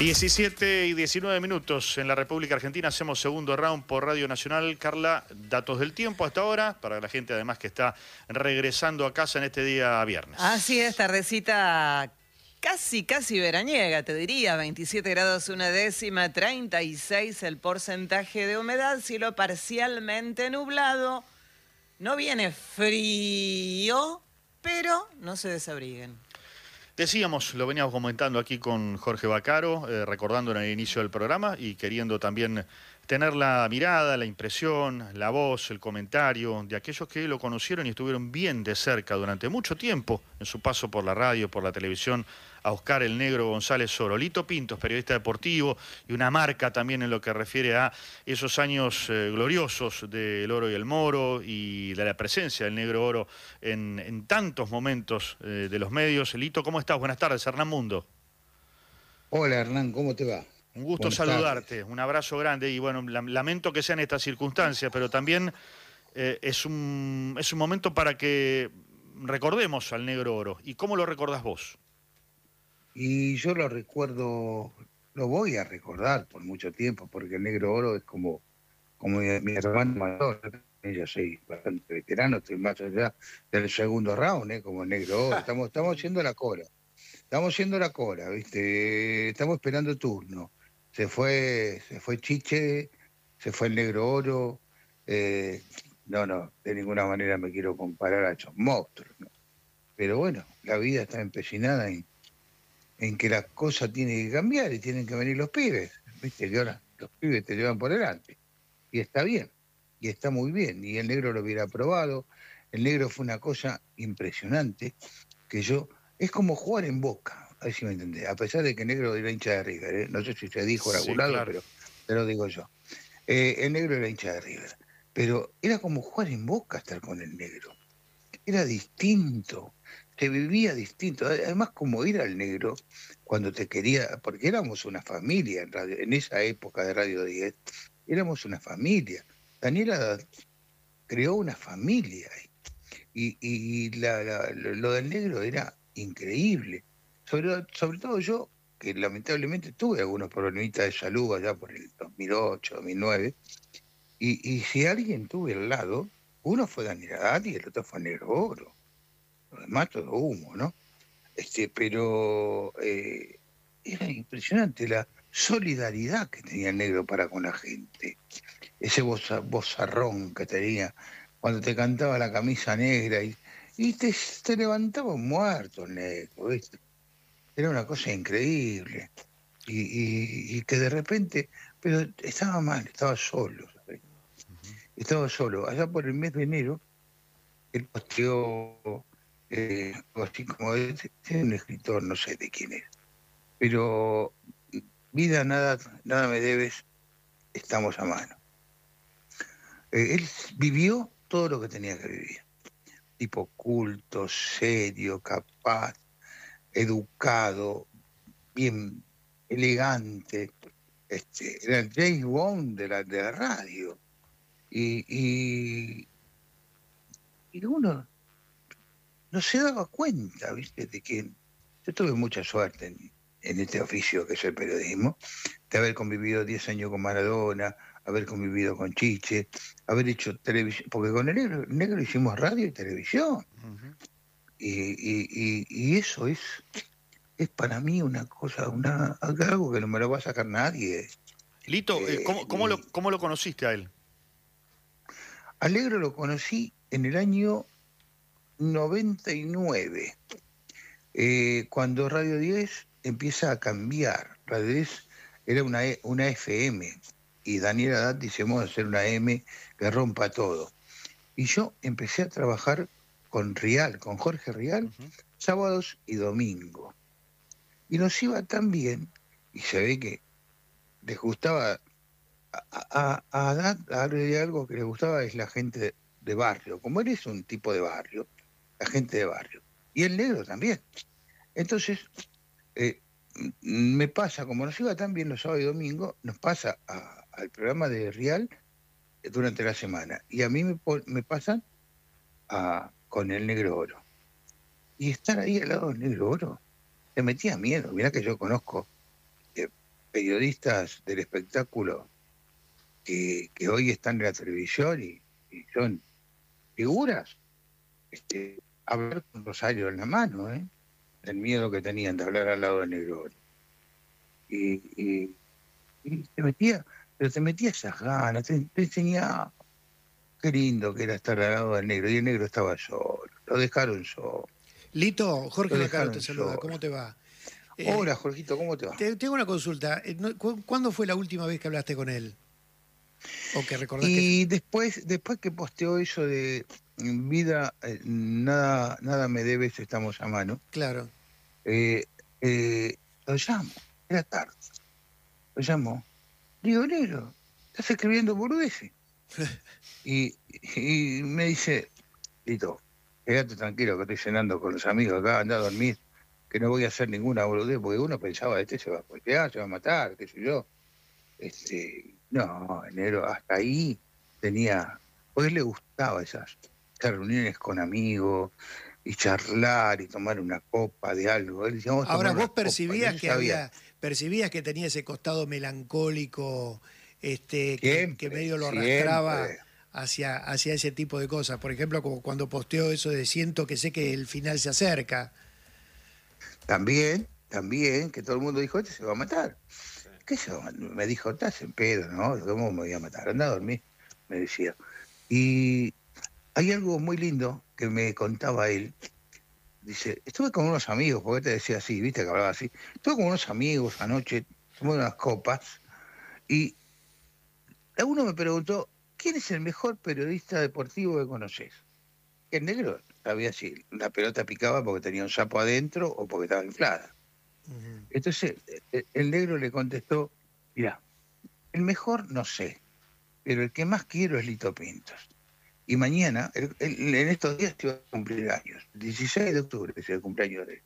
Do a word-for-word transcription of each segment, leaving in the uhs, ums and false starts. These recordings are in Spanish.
diecisiete y diecinueve minutos en la República Argentina. Hacemos segundo round por Radio Nacional. Carla, datos del tiempo hasta ahora, para la gente además que está regresando a casa en este día viernes. Así es, tardecita casi, casi veraniega, te diría. veintisiete grados una décima, treinta y seis el porcentaje de humedad, cielo parcialmente nublado. No viene frío, pero no se desabriguen. Decíamos, lo veníamos comentando aquí con Jorge Vaccaro, eh, recordando en el inicio del programa y queriendo también tener la mirada, la impresión, la voz, el comentario de aquellos que lo conocieron y estuvieron bien de cerca durante mucho tiempo en su paso por la radio, por la televisión, a Oscar el Negro González Soro. Lito Pintos, periodista deportivo y una marca también en lo que refiere a esos años eh, gloriosos del Oro y el Moro y de la presencia del Negro Oro en, en tantos momentos eh, de los medios. Lito, ¿cómo estás? Buenas tardes, Hernán Mundo. Hola Hernán, ¿cómo te va? Un gusto Buenas saludarte, tardes. Un abrazo grande y bueno, lamento que sean estas circunstancias, pero también eh, es, un, es un momento para que recordemos al Negro Oro. ¿Y cómo lo recordás vos? Y yo lo recuerdo, lo voy a recordar por mucho tiempo, porque el Negro Oro es como, como mi, mi hermano mayor. Yo soy bastante veterano, estoy más allá del segundo round, ¿eh? Como el Negro Oro. Estamos, estamos haciendo la cola. Estamos haciendo la cola, ¿viste? Estamos esperando turno. Se fue, se fue Chiche, se fue el Negro Oro. Eh, no, no, de ninguna manera me quiero comparar a esos monstruos, ¿no? Pero bueno, la vida está empecinada en, en que la cosa tiene que cambiar y tienen que venir los pibes, ¿viste? Que ahora los pibes te llevan por delante. Y está bien, y está muy bien. Y el Negro lo hubiera aprobado. El Negro fue una cosa impresionante que yo... Es como jugar en Boca, a ver si me entendés. A pesar de que el Negro era hincha de River, ¿eh? No sé si se dijo en algún Sí, lado, claro. pero te lo digo yo. Eh, el Negro era hincha de River. Pero era como jugar en Boca estar con el Negro. Era distinto, se vivía distinto. Además, como ir al Negro, cuando te quería, porque éramos una familia en radio, en esa época de Radio diez, éramos una familia. Daniela creó una familia y, y la, la, lo del Negro era increíble. Sobre, sobre todo yo, que lamentablemente tuve algunos problemitas de salud allá por el dos mil ocho, dos mil nueve, y, y si alguien tuve al lado, uno fue Daniel Haddad y el otro fue Negro Oro. Lo demás todo humo, ¿no? Este, pero eh, era impresionante la solidaridad que tenía el Negro para con la gente. Ese voz, vozarrón que tenía cuando te cantaba la camisa negra y, y te, te levantaba un muerto el Negro, ¿viste? Era una cosa increíble. Y, y, y que de repente, pero estaba mal, estaba solo, ¿sabes? Estaba solo. Allá por el mes de enero, él posteó, eh, así como es, es un escritor, no sé de quién es, pero vida, nada, nada me debes, estamos a mano. Eh, él vivió todo lo que tenía que vivir. Tipo culto, serio, capaz, educado, bien elegante. Este, era el James Bond de la, de la radio. Y, y, y uno no se daba cuenta, ¿viste? De que yo tuve mucha suerte en, en este oficio que es el periodismo, de haber convivido diez años con Maradona, haber convivido con Chiche, haber hecho televisión, porque con el negro, el negro hicimos radio y televisión. Uh-huh. y, y, y, y eso es, es para mí una cosa, una, algo que no me lo va a sacar nadie. Lito, eh, ¿cómo, cómo, y... lo, ¿cómo lo conociste a él? Al Negro lo conocí en el año noventa y nueve, eh, cuando Radio diez empieza a cambiar. Radio diez era una, una F M, y Daniel Haddad dice, vamos a hacer una M que rompa todo. Y yo empecé a trabajar con Rial, con Jorge Rial, uh-huh, sábados y domingos. Y nos iba tan bien, y se ve que les gustaba, a, a, a Haddad, a algo que les gustaba es la gente de, de barrio. Como él es un tipo de barrio, la gente de barrio. Y el Negro también. Entonces, eh, me pasa, como nos iba tan bien los sábados y domingos, nos pasa a, al programa de Rial durante la semana. Y a mí me, me pasan a, con el Negro Oro. Y estar ahí al lado del Negro Oro, me metía miedo. Mirá que yo conozco eh, periodistas del espectáculo que, que hoy están en la televisión y, y son figuras, este, hablar con Rosario en la mano, ¿eh? El miedo que tenían de hablar al lado de Negro. Y, y, y te metía, pero te metía esas ganas, te, te enseñaba qué lindo que era estar al lado del Negro, y el Negro estaba solo, lo dejaron solo. Lito, Jorge Lo Bacaro te dejaron saluda, solo. ¿cómo te va? Hola, Eh, Jorgito, ¿cómo te va? te, tengo una consulta. Eh, no- cu- ¿Cuándo fue la última vez que hablaste con él? ¿O que recordás que...? Y después, después que posteó eso de mm, vida, eh, nada, nada me debes, estamos a mano, Claro. eh, eh, lo llamo, era tarde, lo llamo, digo, Negro, estás escribiendo boludeces. y, y me dice, Lito, quédate tranquilo que estoy cenando con los amigos acá, anda a dormir, que no voy a hacer ninguna boludez, porque uno pensaba, este se va a golpear, se va a matar, qué sé yo. Este, no, enero, hasta ahí tenía, pues le gustaba esas, esas reuniones con amigos y charlar y tomar una copa de algo. Él decía, vamos a Ahora, tomar una vos copa, percibías yo que sabía, había, percibías que tenía ese costado melancólico, este, que, siempre, que medio lo arrastraba siempre. hacia, hacia ese tipo de cosas. Por ejemplo, como cuando posteó eso de siento que sé que el final se acerca. También, también, que todo el mundo dijo, este se va a matar. ¿Qué se va a matar? Me dijo, estás en pedo, ¿no? ¿Cómo me voy a matar? Anda a dormir, me decía. Y hay algo muy lindo que me contaba él. Dice, estuve con unos amigos, porque te decía así, viste que hablaba así. Estuve con unos amigos anoche, tomé unas copas, y uno me preguntó, ¿quién es el mejor periodista deportivo que conoces? El Negro sabía si la pelota picaba porque tenía un sapo adentro o porque estaba inflada. Ujú. Entonces, eh, el Negro le contestó, mira, el mejor no sé, pero el que más quiero es Lito Pintos. Y mañana, el- el- en estos días te va a cumplir años, dieciséis de octubre es el cumpleaños de él.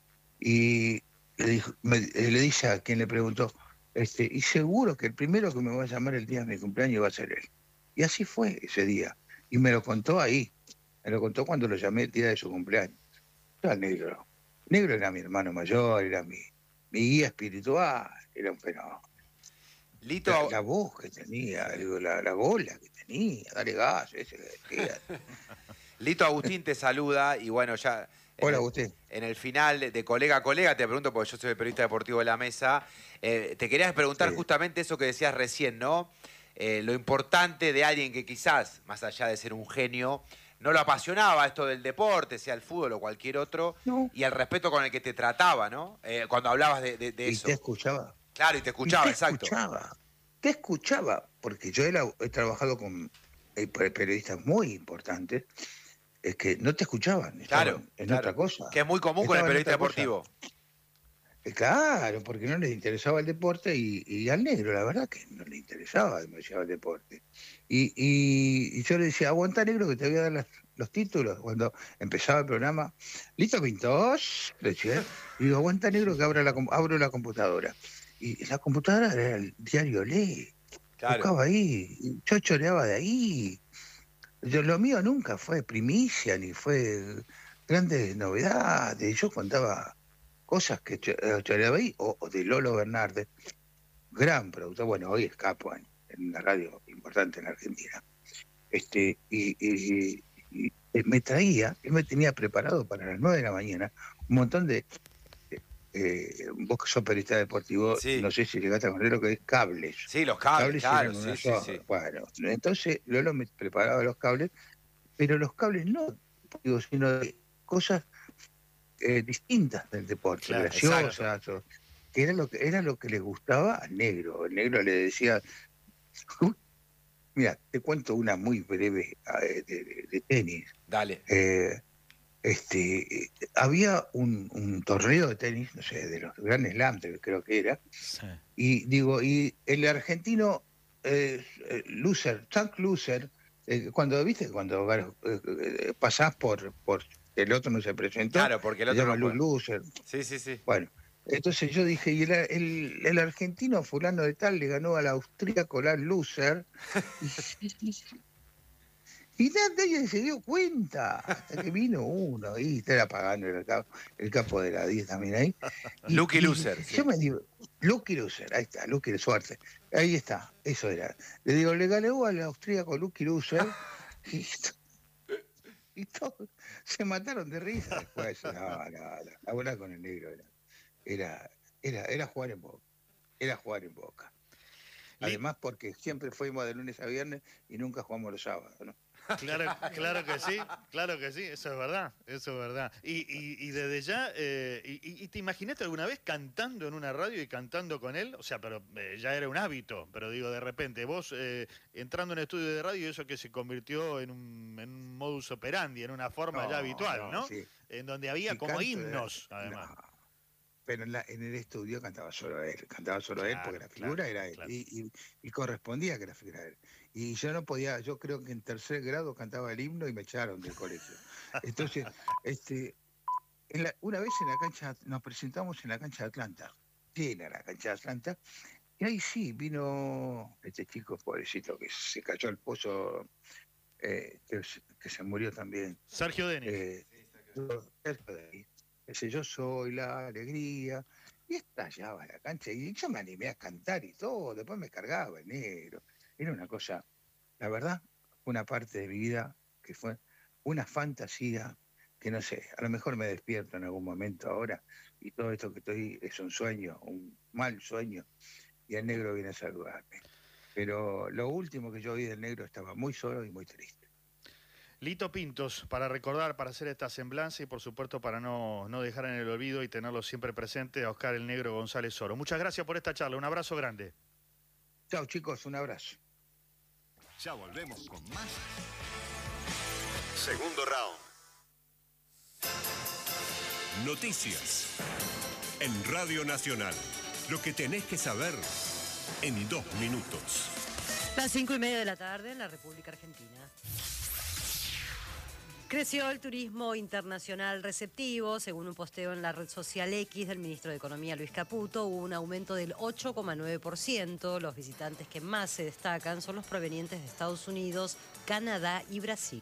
Y le, dijo, me- le dice a quien le preguntó, este, y seguro que el primero que me va a llamar el día de mi cumpleaños va a ser él. Y así fue ese día. Y me lo contó ahí, me lo contó cuando lo llamé el día de su cumpleaños. Era Negro. Negro era mi hermano mayor, era mi, mi guía espiritual, era un fenómeno. Lito, La, la voz que tenía, digo, la, la bola que tenía, dale gas, ese que decía. Lito Agustín te saluda y bueno, ya en Hola, el, Agustín. en el final de colega a colega te pregunto, porque yo soy el periodista deportivo de la mesa, eh, te querías preguntar Sí. justamente eso que decías recién, ¿no? Eh, lo importante de alguien que quizás, más allá de ser un genio, no lo apasionaba esto del deporte, sea el fútbol o cualquier otro, No. y el respeto con el que te trataba, ¿no? Eh, cuando hablabas de, de- de Y eso. te escuchaba. Claro, y te Y escuchaba, te exacto. escuchaba. Te escuchaba, porque yo he, he trabajado con eh, periodistas muy importantes, es que no te escuchaban, estaban Claro, en claro. otra cosa. Que es muy común con el Estaban en periodista otra cosa. deportivo. Eh, Claro, porque no les interesaba el deporte y, y al Negro, la verdad que no le interesaba demasiado el deporte. Y, y- y yo le decía, aguanta, Negro, que te voy a dar las- los títulos. Cuando empezaba el programa, ¿listo, Pintos? Le decía, y digo, aguanta, Negro, que abra la, com- abro la computadora. Y la computadora era el diario Lee. Claro. Buscaba ahí, y yo choreaba de ahí. Yo, lo mío nunca fue primicia, ni fue grandes novedades. Yo contaba cosas que cho- eh, choreaba ahí, o, o de Lolo Bernardes, gran productor, bueno, hoy es capo en, en una radio importante en Argentina. Este, y, y- y- y me traía, él me tenía preparado para las nueve de la mañana un montón de, eh, vos que sos periodista deportivo, Sí. no sé si llegaste a conocer lo que es cables. Sí, los cables, Cables claro, eran sí, una sí, sola. sí. Bueno, entonces Lolo me preparaba los cables, pero los cables no, digo, sino de cosas eh, distintas del deporte, Claro, graciosas, o- que era lo que era lo que le gustaba al Negro. El Negro le decía, mira, te cuento una muy breve eh, de, de- de tenis. Dale. Eh, este, eh, había un, un torneo de tenis, no sé, de los Grand Slam, creo que era, Sí. y digo, y el argentino eh, eh, Loser, Chuck Loser, eh, cuando viste, cuando eh, eh, pasás por, por el otro no se presentó, Claro, porque el se otro llama no Luke puede. Loser. Sí, sí, sí. Bueno, entonces yo dije, y el, el, el argentino fulano de tal le ganó al austríaco Lance Loser, y, y nadie se dio cuenta, hasta que vino uno, y estaba pagando el, capo, el capo de la diez también ahí. Y, Lucky y Loser, sí. yo me digo, Lucky Loser, ahí está, Lucky Suerte. Ahí está, eso era. Le digo, le ganó al austríaco Lucky Loser y, y todos se mataron de risa después. No, no, no. Hablar con el negro era, era, era, era jugar en Boca. Era jugar en Boca. Además, porque siempre fuimos de lunes a viernes y nunca jugamos los sábados, ¿no? Claro, claro que sí, claro que sí, eso es verdad, eso es verdad. Y, y, y desde ya, eh, y, y te imaginaste alguna vez cantando en una radio y cantando con él? O sea, pero eh, ya era un hábito, pero digo, de repente, vos eh, entrando en estudio de radio, eso que se convirtió en un, en un modus operandi, en una forma No, ya habitual, no, ¿no? sí. En donde había Si como canto, himnos, no. además. Pero en, la, en el estudio cantaba solo él, cantaba solo él Claro, porque la figura claro, era él claro. y, y, y correspondía que la figura era él. Y yo no podía, yo creo que en tercer grado cantaba el himno y me echaron del colegio. Entonces, este, en la, una vez en la cancha, nos presentamos en la cancha de Atlanta, llena la cancha de Atlanta, y ahí sí vino este chico pobrecito que se cayó al pozo, eh, que, que se murió también. Sergio Denis. Eh, Sergio Denis. Ese Yo Soy la Alegría, y estallaba la cancha, y yo me animé a cantar y todo, después me cargaba el negro. Era una cosa, la verdad, una parte de mi vida que fue una fantasía que no sé, a lo mejor me despierto en algún momento ahora, y todo esto que estoy es un sueño, un mal sueño, y el negro viene a saludarme. Pero lo último que yo vi del negro estaba muy solo y muy triste. Lito Pintos, para recordar, para hacer esta semblanza y por supuesto para no, no dejar en el olvido y tenerlo siempre presente a Oscar el Negro González Oro. Muchas gracias por esta charla, un abrazo grande. Chao chicos, un abrazo. Ya volvemos con más. Segundo round. Noticias. En Radio Nacional. Lo que tenés que saber en dos minutos. Las cinco y media de la tarde en la República Argentina. Creció el turismo internacional receptivo. Según un posteo en la red social X del ministro de Economía, Luis Caputo, hubo un aumento del ocho coma nueve por ciento. Los visitantes que más se destacan son los provenientes de Estados Unidos, Canadá y Brasil.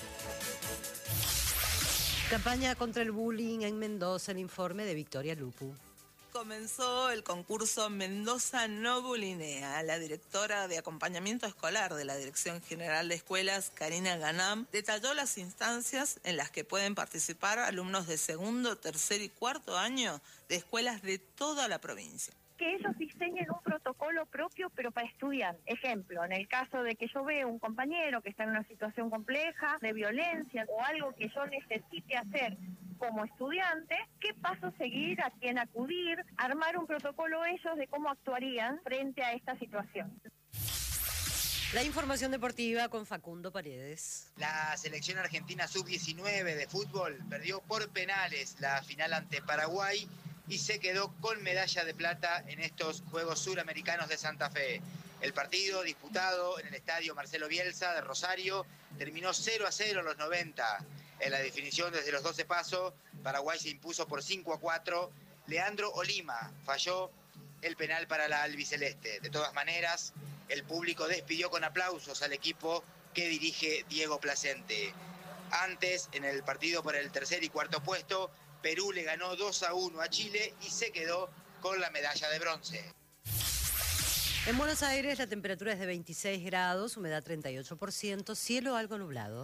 Campaña contra el bullying en Mendoza, el informe de Victoria Lupu. Comenzó el concurso Mendoza No Bulinea. La directora de acompañamiento escolar de la Dirección General de Escuelas, Karina Ganam, detalló las instancias en las que pueden participar alumnos de segundo, tercer y cuarto año de escuelas de toda la provincia. Que ellos diseñen un protocolo propio, pero para estudiar. Ejemplo, en el caso de que yo vea un compañero que está en una situación compleja, de violencia o algo que yo necesite hacer como estudiante, ¿qué paso seguir? ¿A quién acudir? Armar un protocolo ellos de cómo actuarían frente a esta situación. La información deportiva con Facundo Paredes. La selección argentina sub diecinueve de fútbol perdió por penales la final ante Paraguay y se quedó con medalla de plata en estos Juegos Suramericanos de Santa Fe. El partido disputado en el estadio Marcelo Bielsa de Rosario terminó cero a cero en los noventa. En la definición desde los doce pasos, Paraguay se impuso por cinco a cuatro. Leandro Olima falló el penal para la albiceleste. De todas maneras, el público despidió con aplausos al equipo que dirige Diego Placente. Antes, en el partido por el tercer y cuarto puesto, Perú le ganó dos a uno a Chile y se quedó con la medalla de bronce. En Buenos Aires la temperatura es de veintiséis grados, humedad treinta y ocho por ciento, cielo algo nublado.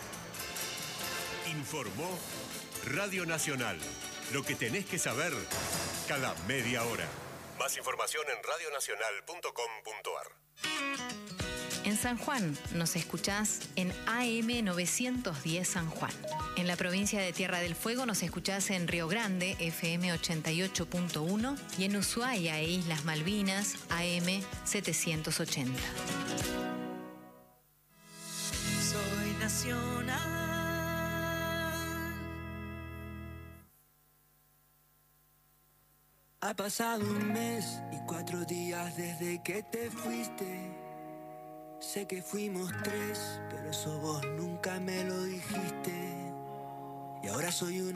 Informó Radio Nacional. Lo que tenés que saber cada media hora. Más información en radio nacional punto com punto a r. En San Juan nos escuchás en A M novecientos diez San Juan. En la provincia de Tierra del Fuego nos escuchás en Río Grande, F M ochenta y ocho punto uno, y en Ushuaia e Islas Malvinas, A M setecientos ochenta. Soy nacional. Ha pasado un mes y cuatro días desde que te fuiste. Sé que fuimos tres, pero eso vos nunca me lo dijiste. Y ahora soy uno.